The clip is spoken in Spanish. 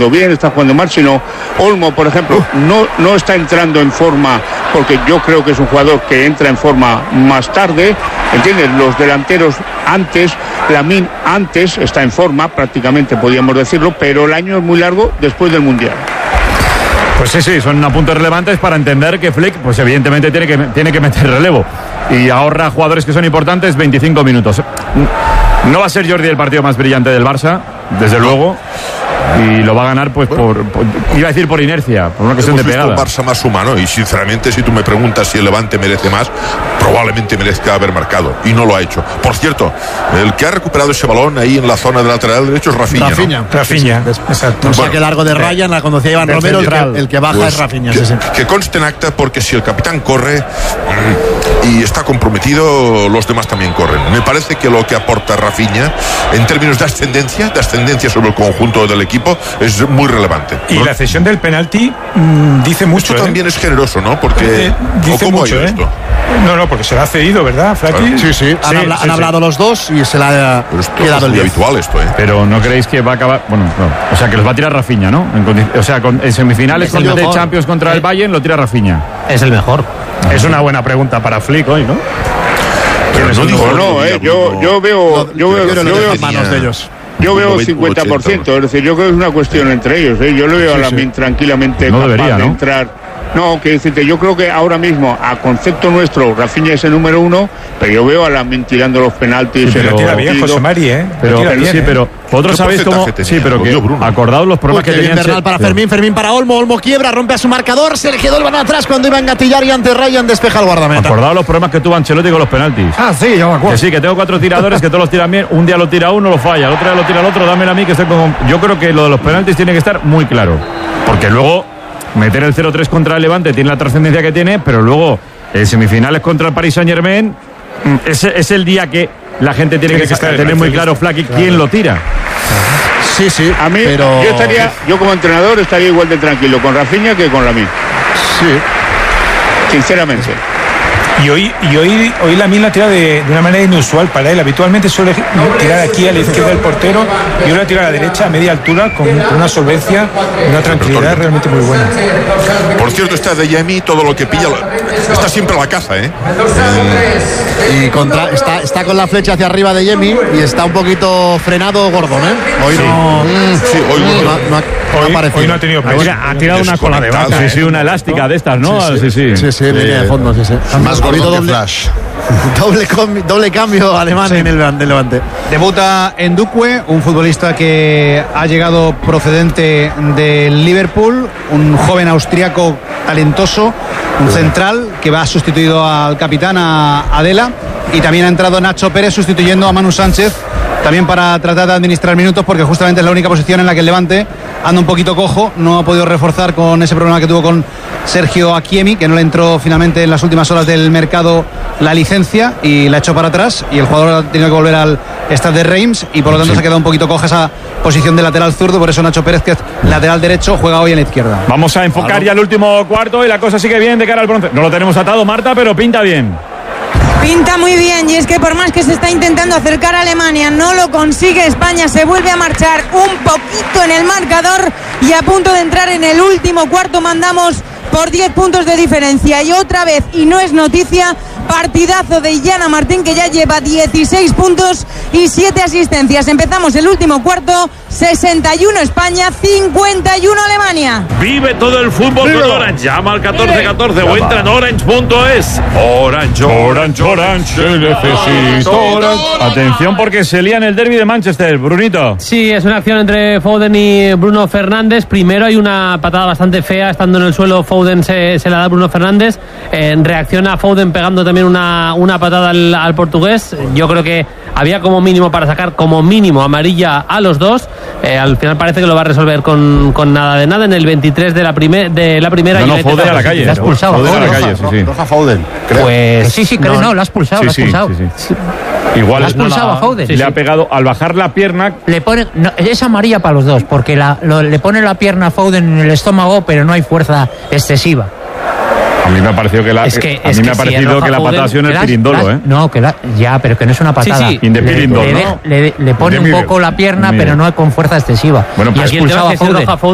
jugando bien, está jugando mal, sino Olmo, por ejemplo, no está entrando en forma, porque yo creo que es un jugador que entra en forma más tarde, ¿entiendes? Los delanteros antes, Lamine antes está en forma, prácticamente podríamos decirlo, pero el año es muy largo después del Mundial. Pues sí, son apuntes relevantes para entender que Flick, pues evidentemente tiene que meter relevo y ahorra a jugadores que son importantes 25 minutos. No va a ser Jordi el partido más brillante del Barça, desde luego, y lo va a ganar pues iba a decir por inercia, por una cuestión de pegada. Un Barça más humano y sinceramente si tú me preguntas si el Levante merece más, probablemente merezca haber marcado y no lo ha hecho. Por cierto, el que ha recuperado ese balón ahí en la zona de lateral derecho es Rafinha. Rafinha, ¿no? exacto. O sea que largo de Ryan la conocía Iván Romero, el que baja pues es Rafinha. Que conste en acta, porque si el capitán corre y está comprometido, los demás también corren. Me parece que lo que aporta Rafinha en términos de ascendencia sobre el conjunto del equipo es muy relevante. Y la cesión del penalti dice mucho. Esto también es generoso, ¿no? Porque dice ¿cómo mucho, ha ido esto? No, porque se la ha cedido, ¿verdad, Flaki? Sí. Han hablado los dos y se la ha quedado el 10. Habitual esto, ¿eh? Pero ¿no creéis que va a acabar? Bueno, no. O sea, que los va a tirar Rafinha, ¿no? En semifinales de Champions contra el Bayern lo tira Rafinha. Es el mejor. Es una buena pregunta para Flick hoy, ¿no? Yo veo manos de ellos. Yo veo 50%, es decir, yo creo que es una cuestión entre ellos, ¿eh? Yo le veo a Lamine tranquilamente no capaz debería, de entrar. No, que decirte, yo creo que ahora mismo, a concepto nuestro, Rafinha es el número 1, pero yo veo a Lamine tirando los penaltis. Sí, pero tira bien, José Mari, ¿eh? Pero vosotros sabéis cómo. Sí, pero que acordaos los problemas que tenían. Bernal para Fermín para Olmo quiebra, rompe a su marcador, se le quedó el balón atrás cuando iba a engatillar y ante Ryan despeja el guardameta. Acordaos los problemas que tuvo Ancelotti con los penaltis. Sí, yo me acuerdo. Que sí, que tengo 4 tiradores que todos los tiran bien, un día lo tira uno, lo falla, el otro día lo tira el otro, dámelo a mí que estoy como. Yo creo que lo de los penaltis tiene que estar muy claro, porque luego meter el 0-3 contra el Levante tiene la trascendencia que tiene, pero luego semifinales contra el Paris Saint-Germain es el día que la gente tiene que tener muy claro, Flaky, quién lo tira. Sí, a mí, pero yo como entrenador estaría igual de tranquilo con Rafinha que con Lamine. Sí. Sinceramente. Y hoy Lamine la tira de una manera inusual para él. Habitualmente suele tirar aquí a la izquierda del portero y ahora tira a la derecha a media altura con una solvencia y una tranquilidad realmente muy buena. Por cierto, está de Yemi, todo lo que pilla está siempre a la caza, ¿eh? Y está con la flecha hacia arriba de Yemi y está un poquito frenado Gordon, ¿eh? Hoy hoy no ha tenido presión. Ha tirado una cola de vaca. Una elástica de estas, ¿no? Sí, línea de fondo, sí. Más gordo que Flash. Doble cambio alemán en el Levante. Debuta Ndukwe, un futbolista que ha llegado procedente del Liverpool, un joven austriaco talentoso, un central que va sustituido al capitán, a Adela, y también ha entrado Nacho Pérez sustituyendo a Manu Sánchez, también para tratar de administrar minutos, porque justamente es la única posición en la que el Levante anda un poquito cojo, no ha podido reforzar con ese problema que tuvo con Sergio Akiemi, que no le entró finalmente en las últimas horas del mercado la licencia y la echó para atrás, y el jugador ha tenido que volver al Stade de Reims y por lo tanto se ha quedado un poquito coja esa posición de lateral zurdo. Por eso Nacho Pérez, que es lateral derecho, juega hoy en la izquierda. Vamos a enfocar ya el último cuarto y la cosa sigue bien de cara al bronce. No lo tenemos atado, Marta, pero pinta bien. Pinta muy bien, y es que por más que se está intentando acercar a Alemania, no lo consigue. España se vuelve a marchar un poquito en el marcador y a punto de entrar en el último cuarto mandamos por 10 puntos de diferencia. Y otra vez, y no es noticia, partidazo de Illana Martín, que ya lleva 16 puntos y 7 asistencias. Empezamos el último cuarto, 61 España, 51 Alemania. Vive todo el fútbol con Orange. Llama al 1414 o entra en orange.es. Orange, necesito Orange. Atención, porque se lía en el derbi de Manchester, Brunito. Sí, es una acción entre Foden y Bruno Fernández. Primero hay una patada bastante fea, estando en el suelo Foden se la da a Bruno Fernández. Reacciona Foden pegando también una patada al portugués. Yo creo que había como mínimo para sacar como mínimo amarilla a los dos. Al final parece que lo va a resolver con nada de nada en el 23 de la primera. No, Foden a la calle. ¿La ha expulsado? Foden a la calle, sí. Roja Foden. Pues sí, creo no, lo ha expulsado. Sí. Igual ¿lo ha expulsado a Foden? Le ha pegado al bajar la pierna. Le pone, es amarilla para los dos, porque le pone la pierna a Foden en el estómago, pero no hay fuerza excesiva. A mí me ha parecido que la patada ha sido en el pirindolo, No, pero que no es una patada. Sí. Le pone un poco la pierna, pero no con fuerza excesiva. Bueno, y aquí el tema es que se enoja Foden.